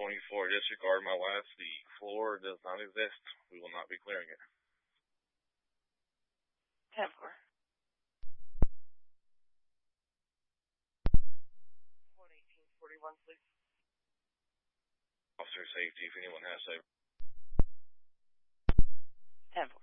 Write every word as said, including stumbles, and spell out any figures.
twenty-four, disregard my last. The floor does not exist. We will not be clearing it. ten four. one eighteen forty-one, please. Officer safety, if anyone has a... ten four.